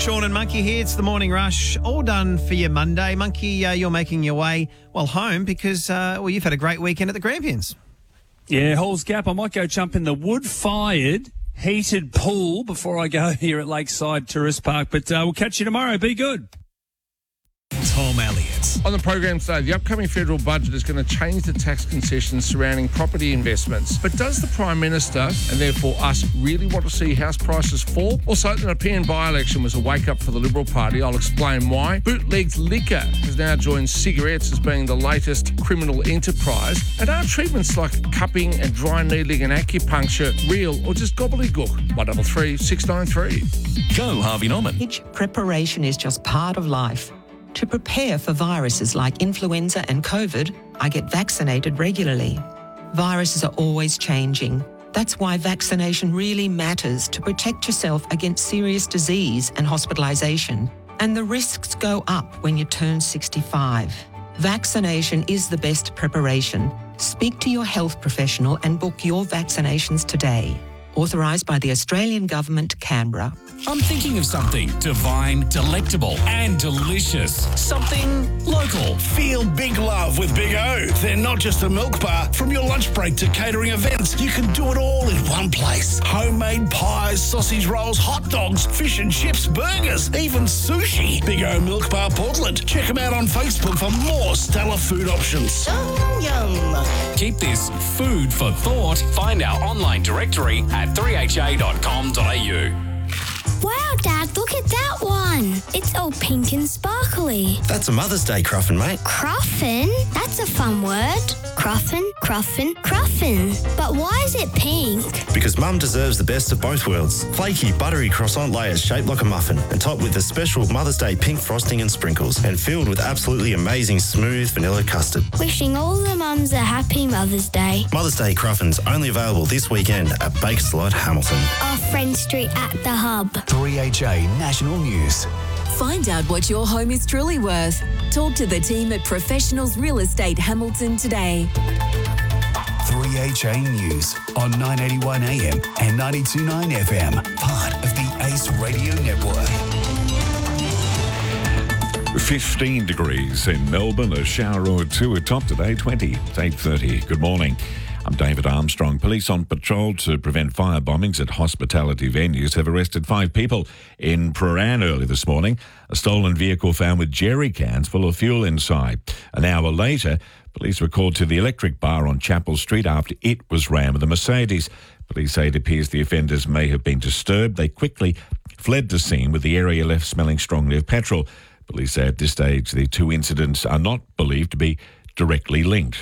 Sean and Monkey here. It's the Morning Rush. All done for your Monday. Monkey, you're making your way, home because, you've had a great weekend at the Grampians. Yeah, Halls Gap. I might go jump in the wood-fired heated pool before I go here at Lakeside Tourist Park. But we'll catch you tomorrow. Be good. Tom Elliott. On the program today, the upcoming federal budget is going to change the tax concessions surrounding property investments. But does the Prime Minister, and therefore us, really want to see house prices fall? Also, the Nepean by-election was a wake-up for the Liberal Party. I'll explain why. Bootlegged liquor has now joined cigarettes as being the latest criminal enterprise. And are treatments like cupping and dry needling and acupuncture real or just gobbledygook? 133 693. Go, Harvey Norman. Each preparation is just part of life. To prepare for viruses like influenza and COVID, I get vaccinated regularly. Viruses are always changing. That's why vaccination really matters to protect yourself against serious disease and hospitalisation. And the risks go up when you turn 65. Vaccination is the best preparation. Speak to your health professional and book your vaccinations today. Authorised by the Australian Government, Canberra. I'm thinking of something divine, delectable and delicious. Something local. Feel big love with Big O. They're not just a milk bar. From your lunch break to catering events, you can do it all in one place. Homemade pies, sausage rolls, hot dogs, fish and chips, burgers, even sushi. Big O Milk Bar Portland. Check them out on Facebook for more stellar food options. Yum. Keep this food for thought. Find our online directory at 3ha.com.au. Wow, Dad, look at that one. It's all pink and sparkly. That's a Mother's Day cruffin, mate. Cruffin? That's a fun word. Cruffin, cruffin, cruffin. But why is it pink? Because Mum deserves the best of both worlds. Flaky, buttery croissant layers shaped like a muffin and topped with a special Mother's Day pink frosting and sprinkles and filled with absolutely amazing smooth vanilla custard. Wishing all the mums a happy Mother's Day. Mother's Day cruffins only available this weekend at Bakeslide, Hamilton. Off Friend Street at the Hub. 3HA National News. Find out what your home is truly worth. Talk to the team at Professionals Real Estate Hamilton today. 3HA News on 981 AM and 92.9 FM. Part of the ACE Radio Network. 15 degrees in Melbourne, a shower or two atop today, 20. It's 8:30. Good morning. I'm David Armstrong. Police on patrol to prevent fire bombings at hospitality venues have arrested 5 people in Prahran early this morning. A stolen vehicle found with jerry cans full of fuel inside. An hour later, police were called to the Electric Bar on Chapel Street after it was rammed with a Mercedes. Police say it appears the offenders may have been disturbed. They quickly fled the scene with the area left smelling strongly of petrol. Police say at this stage the 2 incidents are not believed to be directly linked.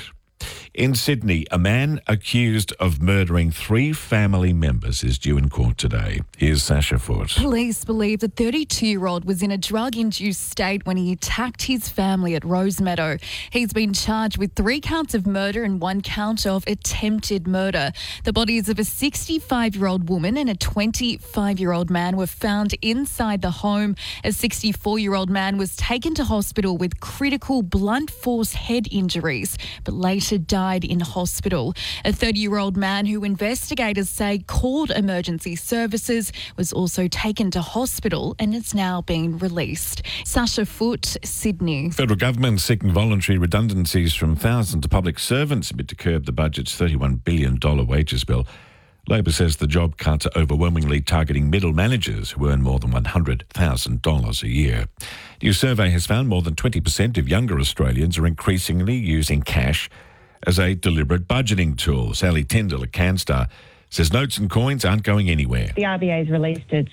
In Sydney, a man accused of murdering 3 family members is due in court today. Here's Sasha Foote. Police believe the 32-year-old was in a drug-induced state when he attacked his family at Rosemeadow. He's been charged with 3 counts of murder and 1 count of attempted murder. The bodies of a 65-year-old woman and a 25-year-old man were found inside the home. A 64-year-old man was taken to hospital with critical blunt force head injuries, but later died in hospital. A 30-year-old man who investigators say called emergency services was also taken to hospital and is now being released. Sasha Foote, Sydney. Federal government seeking voluntary redundancies from thousands of public servants amid to curb the budget's $31 billion wages bill. Labor says the job cuts are overwhelmingly targeting middle managers who earn more than $100,000 a year. A new survey has found more than 20% of younger Australians are increasingly using cash as a deliberate budgeting tool. Sally Tyndall at CanStar says notes and coins aren't going anywhere. The RBA has released its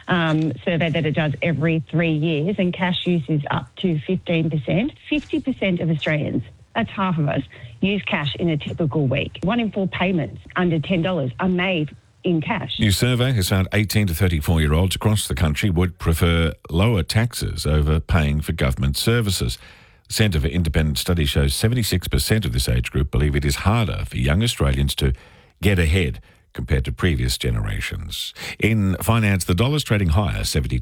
survey that it does every 3 years, and cash use is up to 15%. 50% of Australians, that's half of us, use cash in a typical week. 1 in 4 payments under $10 are made in cash. New survey has found 18 to 34-year-olds across the country would prefer lower taxes over paying for government services. The Centre for Independent Studies shows 76% of this age group believe it is harder for young Australians to get ahead compared to previous generations. In finance, the dollar's trading higher,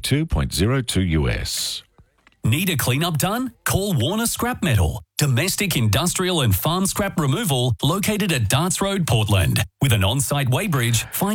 72.02 US. Need a cleanup done? Call Warner Scrap Metal. Domestic, industrial and farm scrap removal located at Darts Road, Portland. With an on-site weighbridge, find